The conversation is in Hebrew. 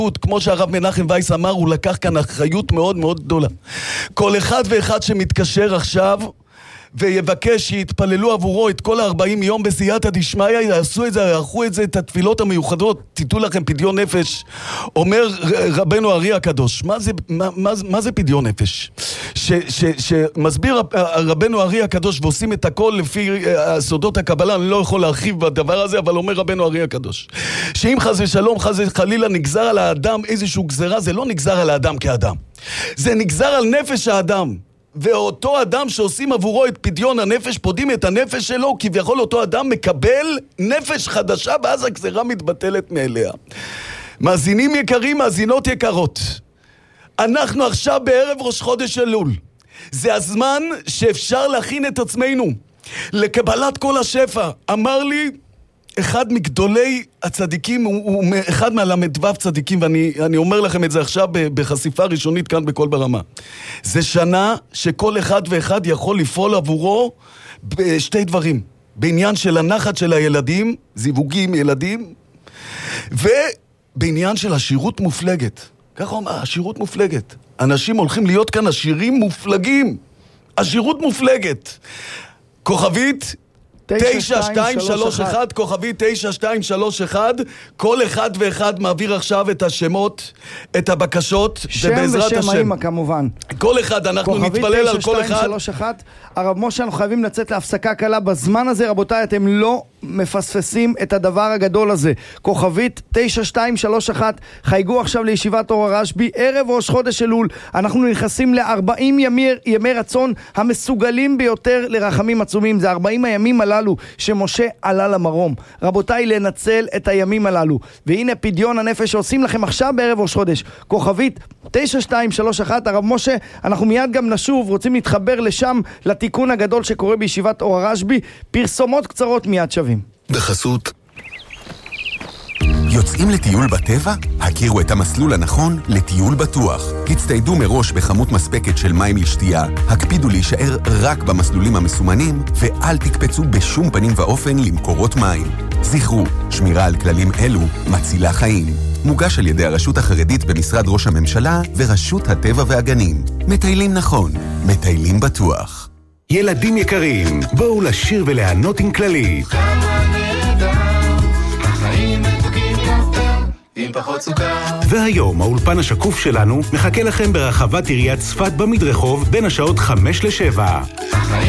כמו שהרב מנחם וייס אמר, הוא לקח כאן אחריות מאוד מאוד גדולה. כל אחד ואחד שמתקשר עכשיו ויבקש שיתפללו עבורו את כל 40 יום בסייעתא דשמיא, יעשו את זה, יערכו את זה, את התפילות המיוחדות, תיתנו לכם פדיון נפש. אומר רבנו ארי הקדוש, מה זה פדיון נפש? שמסביר רבנו ארי הקדוש, ועושים את הכל לפי סודות הקבלה, אני לא יכול להרחיב בדבר הזה, אבל אומר רבנו ארי הקדוש, שאם חס ושלום, חס וחלילה, נגזר על האדם איזשהו גזרה, זה לא נגזר על האדם כאדם. זה נגזר על נפש האדם. ואותו אדם שעושים עבורו את פדיון הנפש, פודים את הנפש שלו, כביכול אותו אדם מקבל נפש חדשה, ואז הגזרה מתבטלת מאליה. מאזינים יקרים, מאזינות יקרות, אנחנו עכשיו בערב ראש חודש אלול. זה הזמן שאפשר להכין את עצמנו לקבלת כל השפע. אמר לי אחד מגדולי הצדיקים, הוא אחד מהל"ו צדיקים, ואני אומר לכם את זה עכשיו בחשיפה ראשונית כאן בכל ברמה. זה שנה שכל אחד ואחד יכול לפעול עבורו בשתי דברים. בעניין של הנחת של הילדים, זיווגים ילדים, ובעניין של עשירות מופלגת. ככה אומר, עשירות מופלגת. אנשים הולכים להיות כאן עשירים מופלגים. עשירות מופלגת. כוכבית 9231, כוכבי 9231, כל אחד ואחד מעביר עכשיו את השמות, את הבקשות, ובעזרת השם. שם ושם האמא כמובן. כל אחד, אנחנו נתפלל על כל אחד. כוכבי 9231, הרב משה, אנחנו חייבים לצאת להפסקה קלה בזמן הזה, רבותיי, אתם לא מפספסים את הדבר הגדול הזה. כוכבית 9231, חייגו עכשיו לישיבת אור הרשב"י, ערב ראש חודש אלול, אנחנו נכנסים ל-40 ימי רצון המסוגלים ביותר לרחמים עצומים. זה 40 הימים הללו שמשה עלה למרום. רבותיי, לנצל את הימים הללו. והנה פדיון הנפש שעושים לכם עכשיו בערב ראש חודש. כוכבית 9231, הרב משה, אנחנו מיד גם נשוב, רוצים להתחבר לשם, לתיקון הגדול שקורה בישיבת אור הרשב"י. פרסומות קצרות מיד שווים. בחסות יוצאים לטיול בטבע? הכירו את המסלול הנכון לטיול בטוח. הצטיידו מראש בכמות מספקת של מים לשתייה, הקפידו להישאר רק במסלולים המסומנים, ואל תקפצו בשום פנים ואופן למקורות מים. זכרו, שמירה על כללים אלו מצילה חיים. מוגש על ידי הרשות החרדית במשרד ראש הממשלה ורשות הטבע והגנים. מטיילים נכון, מטיילים בטוח. ילדים יקרים, בואו לשיר ולענות עם כללי. עם פחות סוכר. והיום האולפן השקוף שלנו מחכה לכם ברחבת עיריית צפת במדרחוב בין השעות 5 ל-7.